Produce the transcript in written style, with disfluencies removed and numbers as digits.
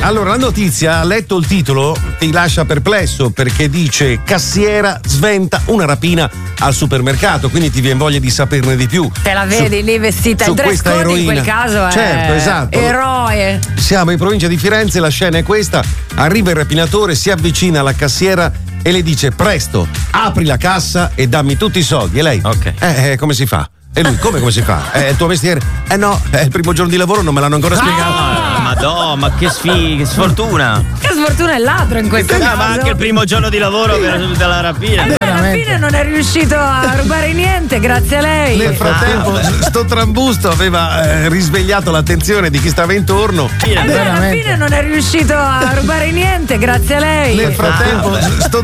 Allora, la notizia, letto il titolo, ti lascia perplesso perché dice cassiera sventa una rapina al supermercato, quindi ti viene voglia di saperne di più. Te la vedi lì vestita il dress code in quel caso è certo, esatto. Eroe. Siamo in provincia di Firenze, la scena è questa, arriva il rapinatore, si avvicina alla cassiera e le dice presto, apri la cassa e dammi tutti i soldi. E lei, come si fa? E lui, come si fa? È il tuo mestiere? No, è il primo giorno di lavoro, non me l'hanno ancora spiegato. Madonna, ma che sfortuna. Che sfortuna è il ladro in questo caso. Ma anche il primo giorno di lavoro della rapina. Alla fine non è riuscito a rubare niente, grazie a lei. Nel frattempo, sto trambusto aveva risvegliato l'attenzione di chi stava intorno. Alla fine non è riuscito a rubare niente, grazie a lei. Nel frattempo, sto